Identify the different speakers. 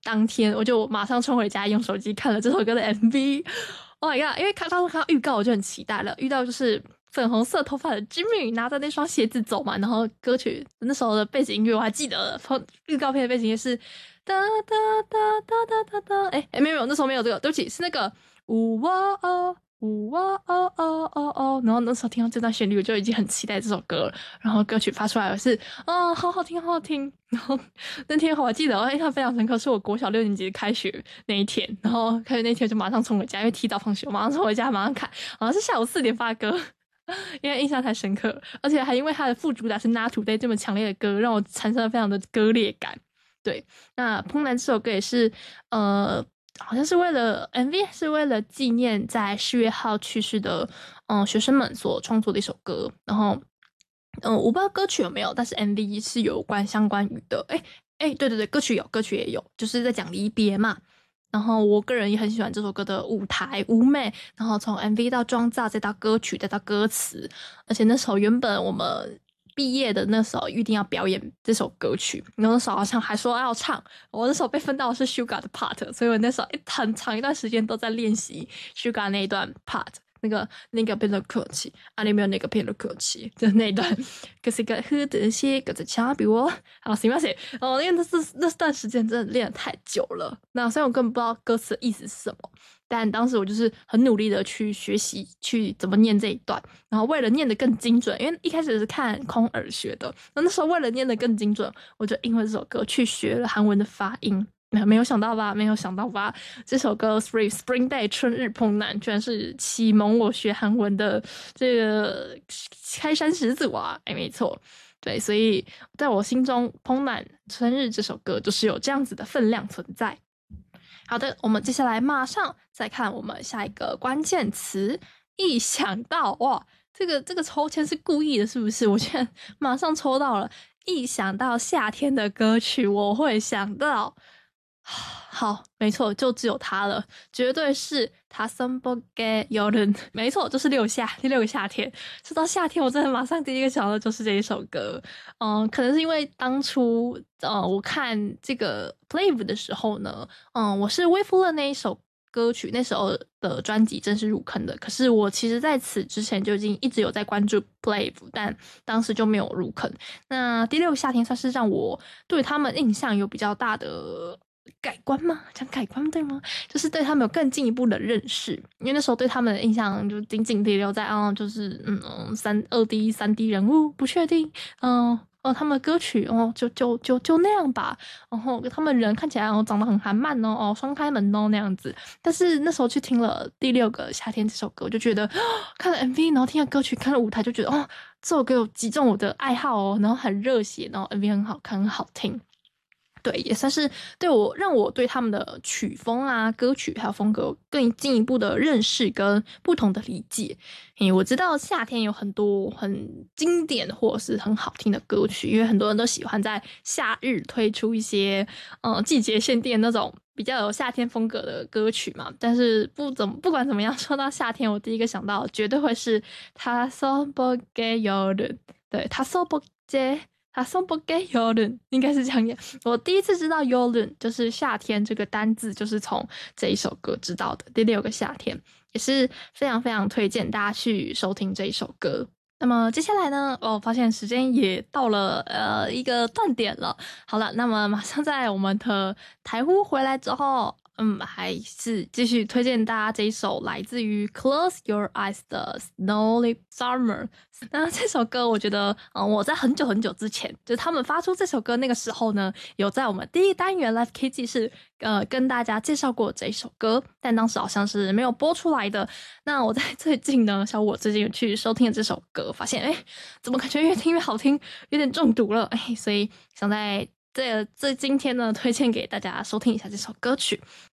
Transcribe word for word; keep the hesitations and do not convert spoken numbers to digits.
Speaker 1: 当天我就马上冲回家用手机看了这首歌的 M V。Oh my god！ 因为看当时看到预告我就很期待了，遇到就是粉红色头发的 Jimmy 拿着那双鞋子走嘛，然后歌曲那时候的背景音乐我还记得，预告片的背景音乐是哒哒哒哒哒哒哒，哎哎没有没有，那时候没有这个，对不起，是那个呜哇哦呜哇哦哦哦哦，然后那时候听到这段旋律我就已经很期待这首歌了，然后歌曲发出来我是哦好好听好好听，然后那天我还记得我印象非常深刻，是我国小六年级开学那一天，然后开学那天就马上冲回家，因为提早放学马上冲回家马上看，好像是下午四点发歌，因为印象太深刻了，而且还因为他的副主打是 Not Today 这么强烈的歌，让我产生了非常的割裂感。对，那怦然这首歌也是呃好像是为了 M V 是为了纪念在四月号去世的嗯学生们所创作的一首歌，然后嗯我不知道歌曲有没有，但是 M V 是有关相关语的。诶诶对对对，歌曲有歌曲也有，就是在讲离别嘛。然后我个人也很喜欢这首歌的舞台舞美，然后从 M V 到妆造再到歌曲再到歌词，而且那时候原本我们毕业的那时候预定要表演这首歌曲，然后那时候好像还说要唱，我那时候被分到的是 Suga 的 part， 所以我那时候很长一段时间都在练习 Suga 那一段 part， 那个那个变成客气啊，你没有那个变成客气就那一段，可是个喝的些个在差比我好行吧行哦，因为那是那段时间真的练得太久了，那虽然我根本不知道歌词的意思是什么，但当时我就是很努力的去学习去怎么念这一段，然后为了念得更精准，因为一开始是看空耳学的，那那时候为了念得更精准，我就因为这首歌去学了韩文的发音。没有想到吧，没有想到吧，这首歌 Spring Spring Day 春日怦然居然是启蒙我学韩文的这个开山始祖啊。哎，没错，对，所以在我心中怦然春日这首歌就是有这样子的分量存在。好的，我们接下来马上再看我们下一个关键词，一想到哇，这个这个抽签是故意的，是不是？我现在马上抽到了，一想到夏天的歌曲，我会想到，好，没错，就只有它了，绝对是다섯번의 여름，没错，就是六夏，第六个夏天。说到夏天，我真的马上第一个想到的就是这一首歌。嗯，可能是因为当初呃我看这个 Plave 的时候呢，嗯，我是微夫了那一首歌曲，那时候的专辑正式入坑的。可是我其实在此之前就已经一直有在关注 Plave， 但当时就没有入坑。那第六个夏天算是让我对他们印象有比较大的改观吗？讲改观对吗？就是对他们有更进一步的认识，因为那时候对他们的印象就仅仅停留在啊、嗯，就是嗯三二 D 三 D 人物不确定，嗯哦他们的歌曲哦就就就就那样吧，然后他们人看起来哦长得很韩漫哦哦双开门哦那样子，但是那时候去听了第六个夏天这首歌，我就觉得、哦、看了 M V， 然后听了歌曲，看了舞台，就觉得哦这首歌有击中我的爱好哦，然后很热血，然后 M V 很好看，很好听。对，也算是对我让我对他们的曲风啊、歌曲还有风格更进一步的认识跟不同的理解。诶，我知道夏天有很多很经典或者是很好听的歌曲，因为很多人都喜欢在夏日推出一些呃季节限定那种比较有夏天风格的歌曲嘛。但是不怎么不管怎么样，说到夏天，我第一个想到的绝对会是다섯번의 여름，对，다섯번의 다섯번의 여름应该是这样念。我第一次知道 여름 就是夏天这个单字，就是从这一首歌知道的。第六个夏天也是非常非常推荐大家去收听这一首歌。那么接下来呢，我、哦、发现时间也到了呃一个断点了。好了，那么马上在我们的台呼回来之后，嗯，还是继续推荐大家这一首来自于 Close Your Eyes 的 Snowy Summer。那这首歌我觉得嗯、呃，我在很久很久之前，就是他们发出这首歌那个时候呢，有在我们第一单元 Live K G 是呃跟大家介绍过这一首歌，但当时好像是没有播出来的。那我在最近呢，像我最近有去收听了这首歌，发现哎，怎么感觉越听越好听，有点中毒了，哎，所以想在这这今天呢，推荐给大家收听一下这首歌曲。